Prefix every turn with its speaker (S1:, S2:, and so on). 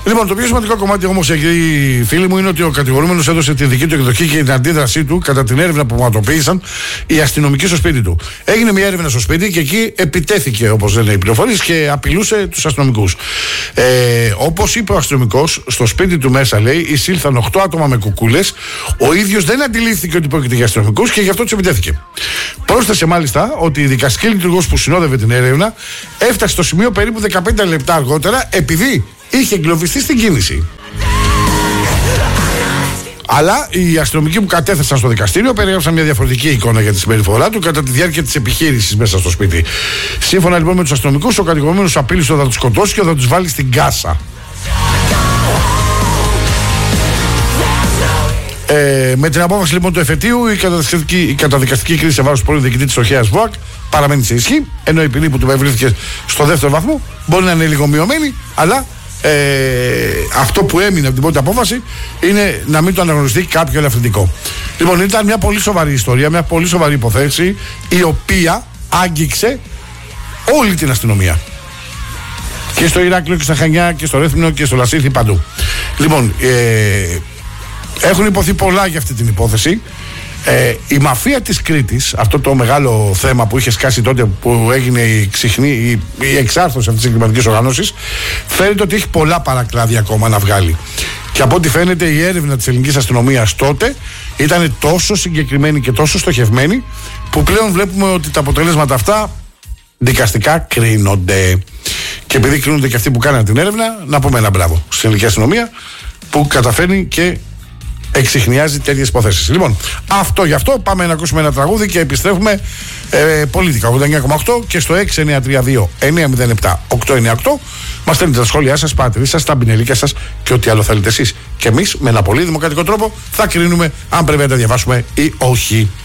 S1: Λοιπόν, το πιο σημαντικό κομμάτι όμως εκεί, φίλοι μου, είναι ότι ο κατηγορούμενος έδωσε τη δική του εκδοχή και την αντίδρασή του κατά την έρευνα που πραγματοποίησαν οι αστυνομικοί στο σπίτι του. Έγινε μια έρευνα στο σπίτι και εκεί επιτέθηκε, όπως λένε οι πληροφορίες, και απειλούσε τους αστυνομικούς. Όπως είπε ο αστυνομικός, στο σπίτι του μέσα, λέει, εισήλθαν 8 άτομα με κουκούλες. Ο ίδιος δεν αντιλήφθηκε ότι πρόκειται για αστυνομικούς και γι' αυτό τους επιτέθηκε. Πρόσθεσε μάλιστα ότι η δικαστική λειτουργός που συνόδευε την έρευνα έφτασε στο σημείο περίπου 15 λεπτά αργότερα, επειδή είχε εγκλωβιστεί στην κίνηση. Αλλά οι αστυνομικοί που κατέθεσαν στο δικαστήριο περιέγραψαν μια διαφορετική εικόνα για τη συμπεριφορά του κατά τη διάρκεια της επιχείρησης μέσα στο σπίτι. Σύμφωνα λοιπόν με τους αστυνομικούς, ο κατηγορούμενος απείλησε ότι θα τους σκοτώσει και θα τους βάλει στην κάσα. Με την απόφαση λοιπόν του εφετείου, η καταδικαστική κρίση σε βάρος του πρώην διοικητή της ΟΧΕΑΣ ΒΟΑΚ παραμένει σε ισχύ, ενώ η ποινή που του επιβλήθηκε στο δεύτερο βαθμό μπορεί να είναι λίγο μειωμένη, αλλά αυτό που έμεινε από την πρώτη απόφαση είναι να μην το αναγνωριστεί κάποιο ελαφρυντικό. Λοιπόν, ήταν μια πολύ σοβαρή ιστορία, μια πολύ σοβαρή υποθέση, η οποία άγγιξε όλη την αστυνομία. Και στο Ηράκλειο και στα Χανιά και στο Ρέθυμνο και στο Λασίθι, παντού. Λοιπόν, έχουν υποθεί πολλά για αυτή την υπόθεση. Η μαφία της Κρήτης, αυτό το μεγάλο θέμα που είχε σκάσει τότε που έγινε η εξάρθρωση αυτής της εγκληματικής οργάνωσης, φαίνεται ότι έχει πολλά παρακλάδια ακόμα να βγάλει. Και από ό,τι φαίνεται η έρευνα της ελληνικής αστυνομίας τότε ήταν τόσο συγκεκριμένη και τόσο στοχευμένη, που πλέον βλέπουμε ότι τα αποτελέσματα αυτά δικαστικά κρίνονται. Και επειδή κρίνονται και αυτοί που κάνανε την έρευνα, να πούμε ένα μπράβο στην ελληνική αστυνομία που καταφέρνει και εξιχνιάζει τέτοιες υποθέσεις. Λοιπόν, αυτό γι' αυτό. Πάμε να ακούσουμε ένα τραγούδι και επιστρέφουμε Πολίτικα 89,8 και στο 6932-907-898. Μας στέλνετε τα σχόλιά σας, παρατηρήσεις σας, τα μπινελίκια σας και ό,τι άλλο θέλετε εσείς. Και εμείς με ένα πολύ δημοκρατικό τρόπο θα κρίνουμε αν πρέπει να τα διαβάσουμε ή όχι.